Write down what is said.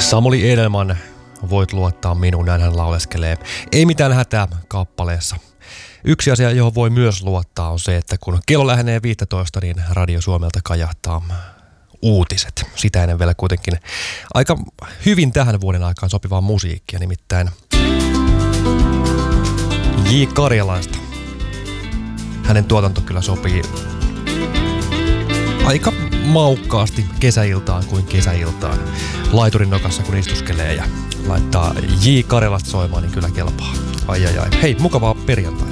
Samuli Edelman, voit luottaa minuun, näin hän lauleskelee. Ei mitään hätää kappaleessa. Yksi asia, johon voi myös luottaa, on se, että kun kello lähenee 15, niin Radio Suomelta kajahtaa uutiset. Sitä ennen vielä kuitenkin aika hyvin tähän vuoden aikaan sopivaa musiikkia, nimittäin J. Karjalaista. Hänen tuotanto kyllä sopii aika maukkaasti kesäiltaan kuin kesäiltaan. Laiturin nokassa kun istuskelee ja laittaa J. Karjalasta soimaan, niin kyllä kelpaa. Ai. Hei, mukavaa perjantai.